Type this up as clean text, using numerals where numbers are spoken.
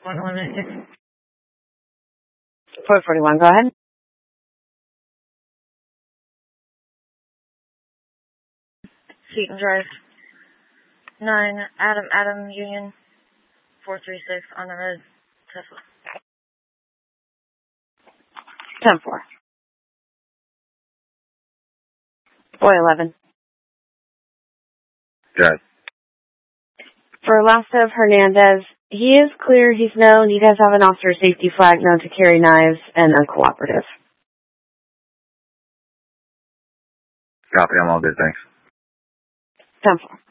441, go ahead. Seaton Drive. 9, Adam, Union, 436 on the road, Tesla. 10-4. Boy 11. Good. For Lasso Hernandez, he is clear, he's known, he does have an officer safety flag, known to carry knives, and uncooperative. Copy, I'm all good, thanks. 10-4.